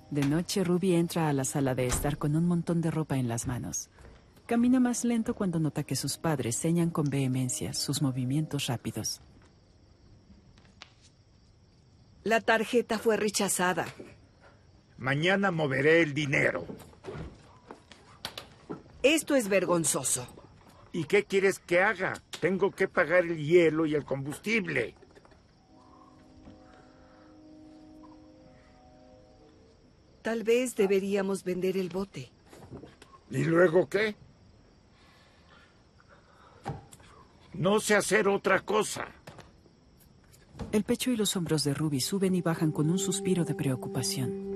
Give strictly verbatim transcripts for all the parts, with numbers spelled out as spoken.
De noche, Ruby entra a la sala de estar con un montón de ropa en las manos. Camina más lento cuando nota que sus padres señan con vehemencia sus movimientos rápidos. La tarjeta fue rechazada. Mañana moveré el dinero. Esto es vergonzoso. ¿Y qué quieres que haga? Tengo que pagar el hielo y el combustible. Tal vez deberíamos vender el bote. ¿Y luego qué? No sé hacer otra cosa. El pecho y los hombros de Ruby suben y bajan con un suspiro de preocupación.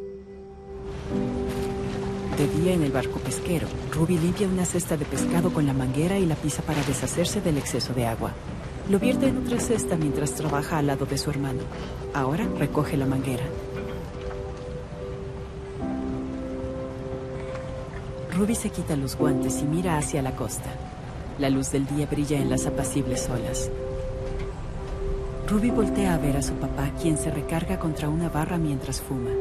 De día en el barco pesquero, Ruby limpia una cesta de pescado con la manguera y la pisa para deshacerse del exceso de agua. Lo vierte en otra cesta mientras trabaja al lado de su hermano. Ahora recoge la manguera. Ruby se quita los guantes y mira hacia la costa. La luz del día brilla en las apacibles olas. Ruby voltea a ver a su papá, quien se recarga contra una barra mientras fuma.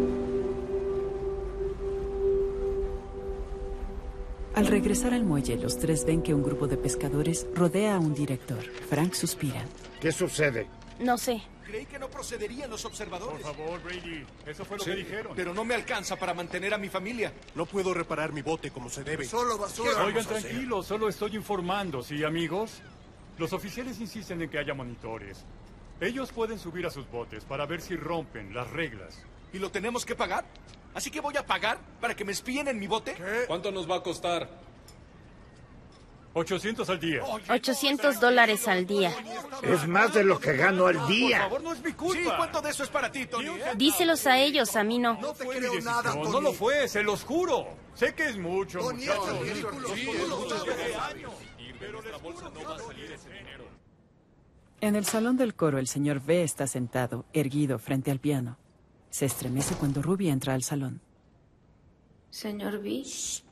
Al regresar al muelle, los tres ven que un grupo de pescadores rodea a un director. Frank suspira. ¿Qué sucede? No sé. Creí que no procederían los observadores. Por favor, Brady. Eso fue lo Sí, que dijeron. pero no me alcanza para mantener a mi familia. No puedo reparar mi bote como se debe. Solo basura. Oigan, tranquilos, solo estoy informando, ¿sí, amigos? Los oficiales insisten en que haya monitores. Ellos pueden subir a sus botes para ver si rompen las reglas. ¿Y lo tenemos que pagar? ¿Así que voy a pagar para que me espíen en mi bote? ¿Qué? ¿Cuánto nos va a costar? ochocientos al día. ochocientos dólares al día. Es más de lo que gano al día. Por favor, no es mi culpa. Sí, ¿cuánto de eso es para ti, Tony? eh? Díselos a ellos, a mí no. No te Fue mi creo nada, decisión, Tony. no lo fue, se los juro. Sé que es mucho, Tony, eso muchachos. es ridículo. Sí, Tú es lo mucho sabes. de años. Pero nuestra bolsa no va a salir ese dinero. En el salón del coro, el señor V está sentado, erguido, frente al piano. Se estremece cuando Ruby entra al salón. Señor V.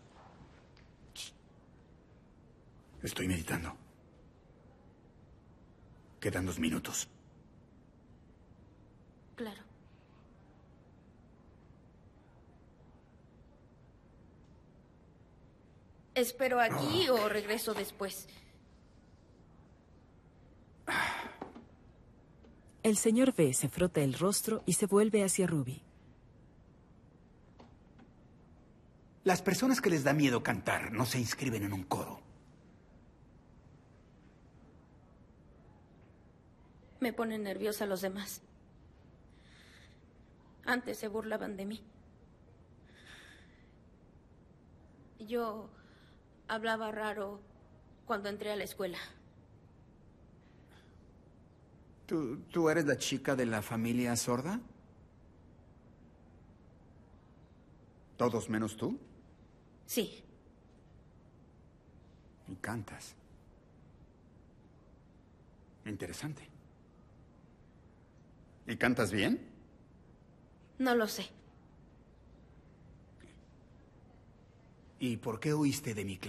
Estoy meditando. Quedan dos minutos. Claro. ¿Espero aquí o regreso después? El señor V se frota el rostro y se vuelve hacia Ruby. Las personas que les da miedo cantar no se inscriben en un coro. Me ponen nerviosa los demás. Antes se burlaban de mí. Yo hablaba raro cuando entré a la escuela. ¿Tú, tú eres la chica de la familia sorda? ¿Todos menos tú? Sí. Y cantas. Interesante. ¿Y cantas bien? No lo sé. ¿Y por qué huiste de mi clase?